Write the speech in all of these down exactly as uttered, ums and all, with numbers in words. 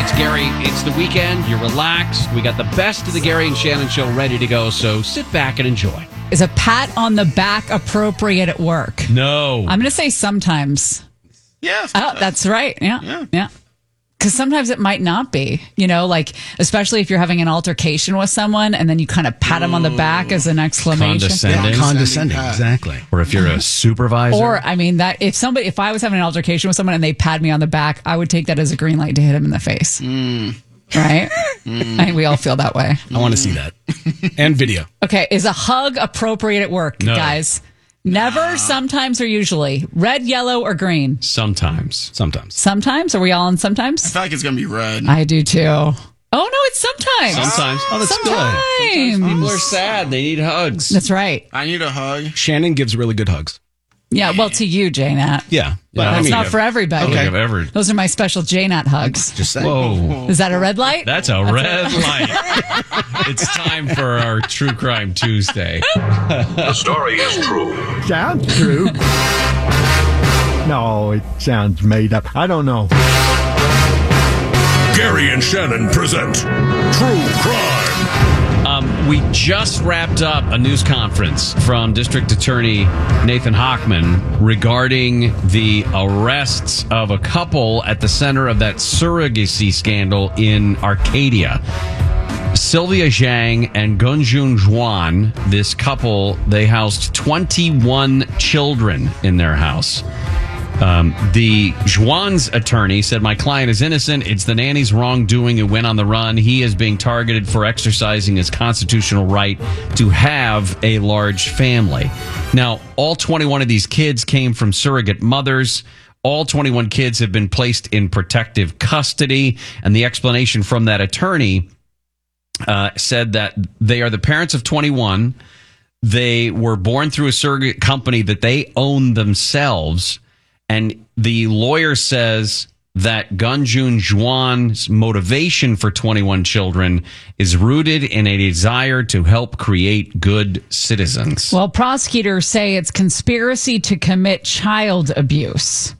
it's Gary. It's the weekend. You're relaxed. We got the best of the Gary and Shannon show ready to go, so sit back and enjoy. Is a pat on the back appropriate at work? No. I'm going to say sometimes. Yeah. Oh, that's right. Yeah. Yeah. Yeah. Because sometimes it might not be, you know, like, especially if you're having an altercation with someone and then you kind of pat them on the back as an exclamation. Condescending. Yeah, condescending, exactly. Or if you're a supervisor. Or, I mean, that if somebody, if I was having an altercation with someone and they pat me on the back, I would take that as a green light to hit him in the face. Mm. Right? Mm. I think we all feel that way. I want to see that. And video. Okay. Is a hug appropriate at work, No. guys? Never, sometimes, or usually. Red, yellow, or green? Sometimes. Sometimes. Sometimes? Are we all on sometimes? I feel like it's going to be red. I do too. Oh, no, it's sometimes. Sometimes. Oh, that's Sometimes. People are sad. They need hugs. That's right. I need a hug. Shannon gives really good hugs. Yeah, well, to you, J Nat. Yeah. Yeah, I That's mean, not for everybody. I don't think I've ever. Those are my special J Nat hugs. just saying. Whoa. Is that a red light? That's a red light. It's time for our True Crime Tuesday. The story is true. Sounds true. No, it sounds made up. I don't know. Gary and Shannon present True Crime. Um, we just wrapped up a news conference from District Attorney Nathan Hochman regarding the arrests of a couple at the center of that surrogacy scandal in Arcadia. Sylvia Zhang and Gunjun Zhuan, this couple, they housed twenty-one children in their house. Um, the Zhuan's attorney said, my client is innocent. It's the nanny's wrongdoing who went on the run. He is being targeted for exercising his constitutional right to have a large family. Now, all twenty-one of these kids came from surrogate mothers. All twenty-one kids have been placed in protective custody. And the explanation from that attorney uh, said that they are the parents of twenty-one. They were born through a surrogate company that they own themselves. And the lawyer says that Gunjun Zhuan's motivation for twenty-one children is rooted in a desire to help create good citizens. Well, prosecutors say it's conspiracy to commit child abuse.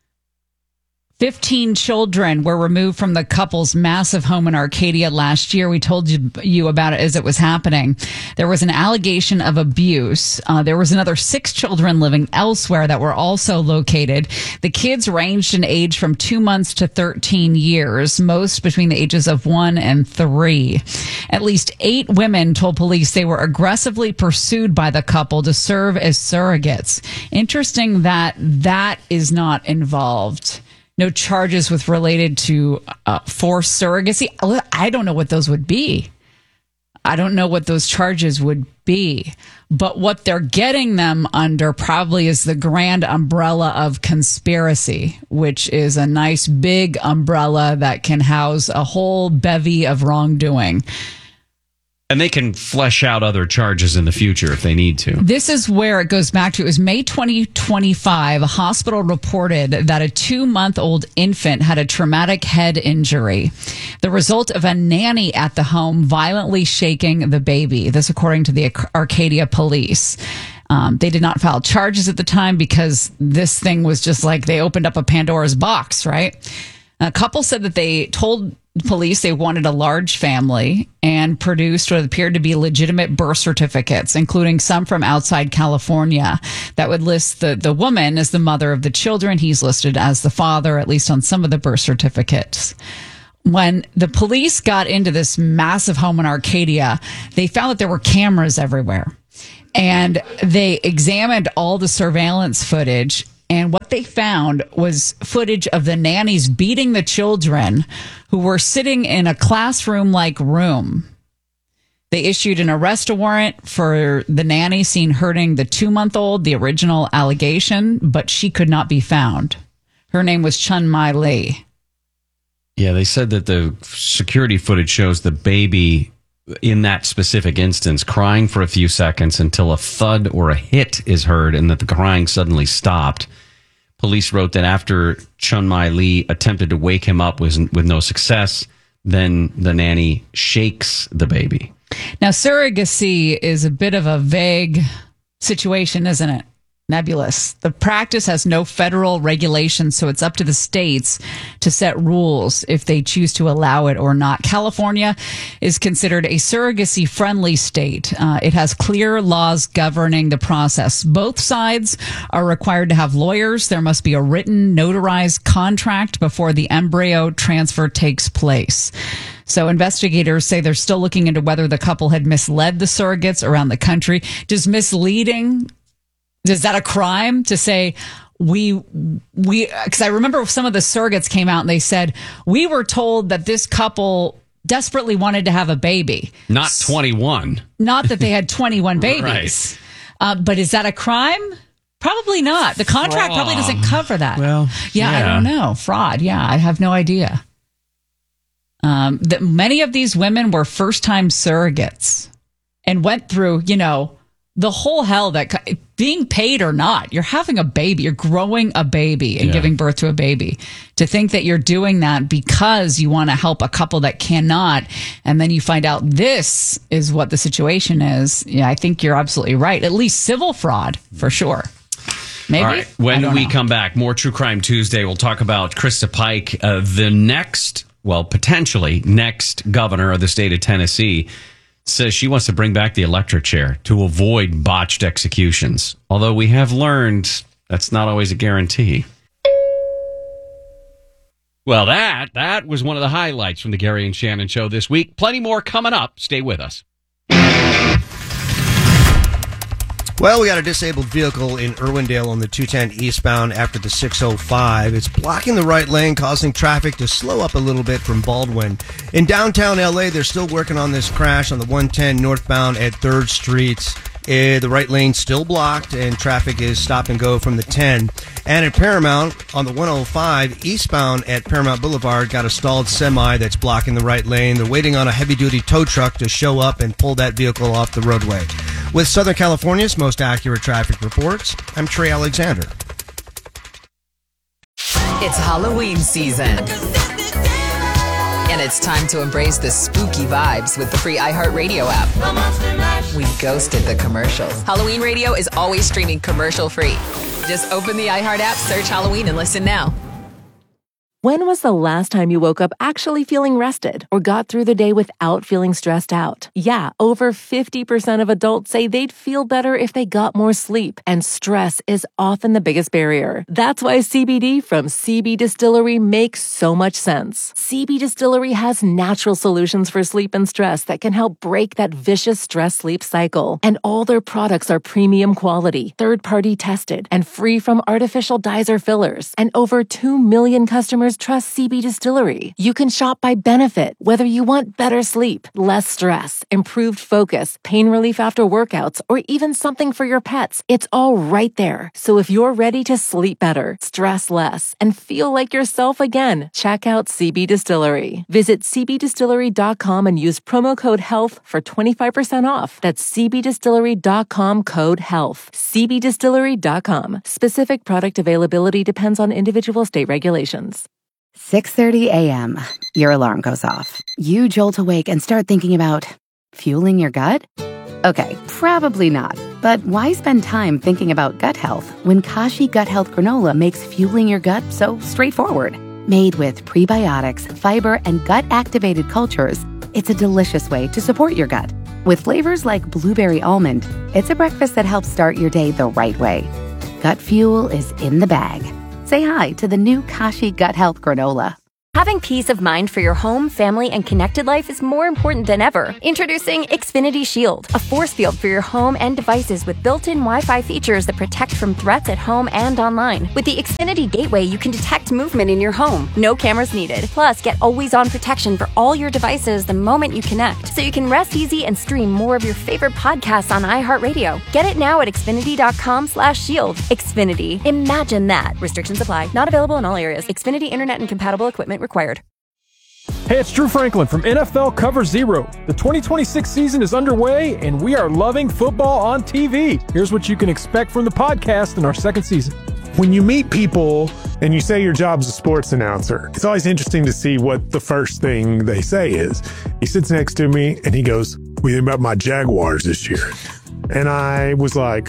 fifteen children were removed from the couple's massive home in Arcadia last year. We told you, you about it as it was happening. There was an allegation of abuse. Uh, there was another six children living elsewhere that were also located. The kids ranged in age from two months to thirteen years, most between the ages of one and three. At least eight women told police they were aggressively pursued by the couple to serve as surrogates. Interesting that that is not involved. No charges with related to uh, forced surrogacy. I don't know what those would be. I don't know what those charges would be. But what they're getting them under probably is the grand umbrella of conspiracy, which is a nice big umbrella that can house a whole bevy of wrongdoing. And they can flesh out other charges in the future if they need to. This is where it goes back to. It was May twenty twenty-five. A hospital reported that a two-month-old infant had a traumatic head injury, the result of a nanny at the home violently shaking the baby. This, according to the Arcadia police. Um, they did not file charges at the time because this thing was just like they opened up a Pandora's box, right? A couple said that they told police they wanted a large family and produced what appeared to be legitimate birth certificates, including some from outside California, that would list the, the woman as the mother of the children. He's listed as the father, at least on some of the birth certificates. When the police got into this massive home in Arcadia, they found that there were cameras everywhere. And they examined all the surveillance footage. And what they found was footage of the nannies beating the children who were sitting in a classroom-like room. They issued an arrest warrant for the nanny seen hurting the two-month-old, the original allegation, but she could not be found. Her name was Chun Mai Lee. Yeah, they said that the security footage shows the baby in that specific instance crying for a few seconds until a thud or a hit is heard and that the crying suddenly stopped. Police wrote that after Chun Mai Lee attempted to wake him up with, with no success, then the nanny shakes the baby. Now, surrogacy is a bit of a vague situation, isn't it? nebulous. The practice has no federal regulation, so it's up to the states to set rules if they choose to allow it or not. California is considered a surrogacy-friendly state. Uh, it has clear laws governing the process. Both sides are required to have lawyers. There must be a written, notarized contract before the embryo transfer takes place. So investigators say they're still looking into whether the couple had misled the surrogates around the country. Does misleading, is that a crime to say we, we, because I remember some of the surrogates came out and they said, we were told that this couple desperately wanted to have a baby. Not twenty-one. Not that they had twenty-one babies. Right. Uh, but is that a crime? Probably not. The contract Fraud. probably doesn't cover that. Well, yeah, yeah. I don't know. Fraud. Yeah, I have no idea. Um, that many of these women were first-time surrogates and went through, you know, the whole hell that being paid or not, you're having a baby, you're growing a baby and Yeah. giving birth to a baby. To think that you're doing that because you want to help a couple that cannot, and then you find out this is what the situation is. Yeah, I think you're absolutely right. At least civil fraud for sure. Maybe. All right. When I don't we know. come back, more True Crime Tuesday. We'll talk about Krista Pike, uh, the next, well, potentially next governor of the state of Tennessee, says she wants to bring back the electric chair to avoid botched executions. Although we have learned that's not always a guarantee. Well, that that was one of the highlights from the Gary and Shannon show this week. Plenty more coming up. Stay with us. Well, we got a disabled vehicle in Irwindale on the two ten eastbound after the six oh five. It's blocking the right lane, causing traffic to slow up a little bit from Baldwin. In downtown L A, they're still working on this crash on the one ten northbound at third Street. Uh, the right lane's still blocked, and traffic is stop and go from the ten. And at Paramount, on the one oh five, eastbound at Paramount Boulevard, got a stalled semi that's blocking the right lane. They're waiting on a heavy-duty tow truck to show up and pull that vehicle off the roadway. With Southern California's most accurate traffic reports, I'm Trey Alexander. It's Halloween season. And it's time to embrace the spooky vibes with the free iHeartRadio app. We ghosted the commercials. Halloween Radio is always streaming commercial free. Just open the iHeart app, search Halloween, and listen now. When was the last time you woke up actually feeling rested or got through the day without feeling stressed out? Yeah, over fifty percent of adults say they'd feel better if they got more sleep, and stress is often the biggest barrier. That's why C B D from C B Distillery makes so much sense. C B Distillery has natural solutions for sleep and stress that can help break that vicious stress-sleep cycle. And all their products are premium quality, third-party tested, and free from artificial dyes or fillers. And over two million customers trust C B Distillery. You can shop by benefit, whether you want better sleep, less stress, improved focus, pain relief after workouts, or even something for your pets. It's all right there. So if you're ready to sleep better, stress less, and feel like yourself again, check out C B Distillery. Visit c b distillery dot com and use promo code HEALTH for twenty-five percent off. That's c b distillery dot com code HEALTH. c b distillery dot com. Specific product availability depends on individual state regulations. six thirty a.m. Your alarm goes off. You jolt awake and start thinking about fueling your gut? Okay, probably not. But why spend time thinking about gut health when Kashi Gut Health Granola makes fueling your gut so straightforward? Made with prebiotics, fiber, and gut-activated cultures, it's a delicious way to support your gut. With flavors like blueberry almond, it's a breakfast that helps start your day the right way. Gut fuel is in the bag. Say hi to the new Kashi Gut Health Granola. Having peace of mind for your home, family, and connected life is more important than ever. Introducing Xfinity Shield, a force field for your home and devices with built-in Wi-Fi features that protect from threats at home and online. With the Xfinity Gateway, you can detect movement in your home. No cameras needed. Plus, get always-on protection for all your devices the moment you connect, so you can rest easy and stream more of your favorite podcasts on iHeartRadio. Get it now at xfinity dot com slash shield. Xfinity. Imagine that. Restrictions apply. Not available in all areas. Xfinity Internet and compatible equipment required. Hey, it's Drew Franklin from N F L Cover Zero. The twenty twenty-six season is underway, and we are loving football on T V. Here's what you can expect from the podcast in our second season. When you meet people and you say your job's a sports announcer, it's always interesting to see what the first thing they say is. He sits next to me and he goes, "What do you think about my Jaguars this year?" And I was like,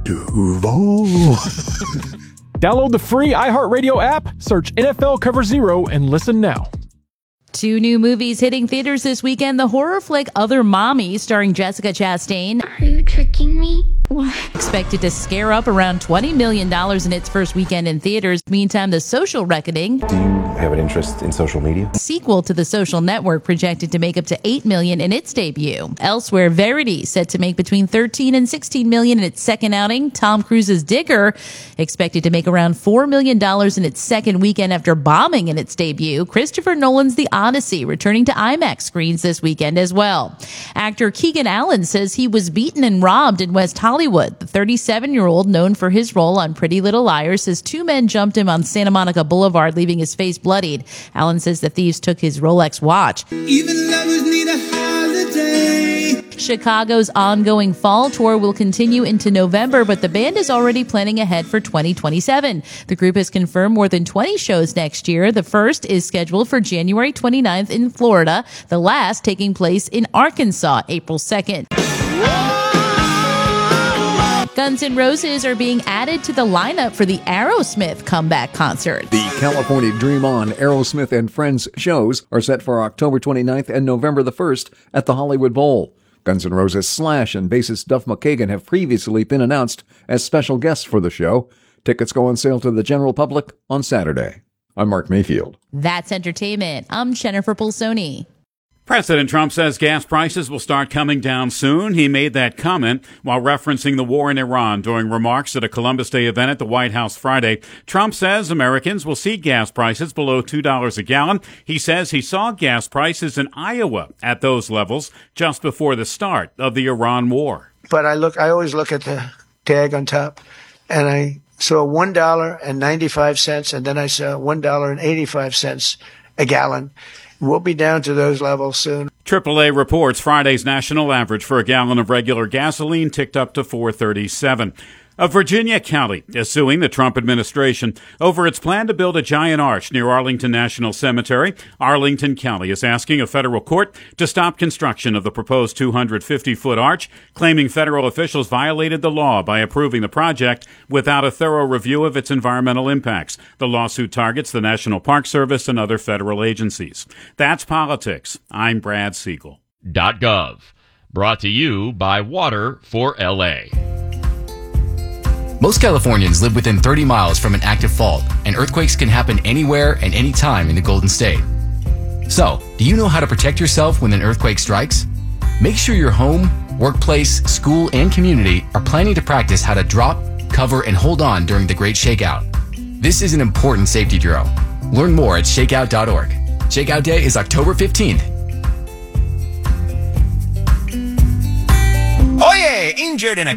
Duval. Download the free iHeartRadio app, search N F L Cover Zero, and listen now. Two new movies hitting theaters this weekend. The horror flick Other Mommy, starring Jessica Chastain. Are you tricking me? Expected to scare up around twenty million dollars in its first weekend in theaters. Meantime, The Social Reckoning, Do you have an interest in social media? sequel to The Social Network, projected to make up to eight million dollars in its debut. Elsewhere, Verity, set to make between thirteen and sixteen million dollars in its second outing. Tom Cruise's Digger, expected to make around four million dollars in its second weekend after bombing in its debut. Christopher Nolan's The Odyssey, returning to IMAX screens this weekend as well. Actor Keegan Allen says he was beaten and robbed in West Hollywood. The thirty-seven-year-old, known for his role on Pretty Little Liars, says two men jumped him on Santa Monica Boulevard, leaving his face bloodied. Allen says the thieves took his Rolex watch. Even lovers need a holiday. Chicago's ongoing fall tour will continue into November, but the band is already planning ahead for twenty twenty-seven. The group has confirmed more than twenty shows next year. The first is scheduled for January twenty-ninth in Florida, the last taking place in Arkansas, April second. Guns N' Roses are being added to the lineup for the Aerosmith comeback concert. The California Dream On, Aerosmith and Friends shows are set for October twenty-ninth and November the first at the Hollywood Bowl. Guns N' Roses Slash and bassist Duff McKagan have previously been announced as special guests for the show. Tickets go on sale to the general public on Saturday. I'm Mark Mayfield. That's entertainment. I'm Jennifer Pulsoni. President Trump says gas prices will start coming down soon. He made that comment while referencing the war in Iran during remarks at a Columbus Day event at the White House Friday. Trump says Americans will see gas prices below two dollars a gallon. He says he saw gas prices in Iowa at those levels just before the start of the Iran war. But I look, I always look at the tag on top, and I saw one dollar and ninety-five cents, and then I saw one dollar and eighty-five cents a gallon. We'll be down to those levels soon. triple A reports Friday's national average for a gallon of regular gasoline ticked up to four thirty-seven. A Virginia county is suing the Trump administration over its plan to build a giant arch near Arlington National Cemetery. Arlington County is asking a federal court to stop construction of the proposed two hundred fifty foot arch, claiming federal officials violated the law by approving the project without a thorough review of its environmental impacts. The lawsuit targets the National Park Service and other federal agencies. That's politics. I'm Brad Siegel. .gov. Brought to you by Water for L A. Most Californians live within thirty miles from an active fault, and earthquakes can happen anywhere and anytime in the Golden State. So, do you know how to protect yourself when an earthquake strikes? Make sure your home, workplace, school, and community are planning to practice how to drop, cover, and hold on during the Great Shakeout. This is an important safety drill. Learn more at shakeout dot org. Shakeout Day is October fifteenth. Oh yeah, injured in a